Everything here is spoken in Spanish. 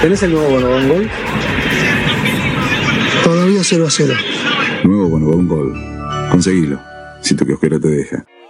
¿Tenés el nuevo Bonobón Gol? Todavía 0-0. Nuevo Bonobón Gol. Conseguilo, si tu kiosquero te deja.